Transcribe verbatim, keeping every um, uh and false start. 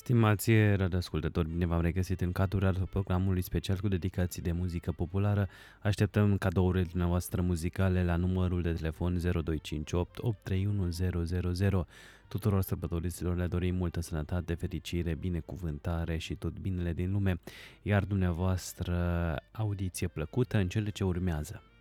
Stimați radioascultători, bine v-am regăsit în cadrul programului special cu dedicații de muzică populară. Așteptăm cadourile dumneavoastră muzicale la numărul de telefon zero doi cinci opt opt trei unu zero zero zero. Tuturor sărbătoriților le dorim multă sănătate, fericire, binecuvântare și tot binele din lume, iar dumneavoastră audiție plăcută în cele ce urmează.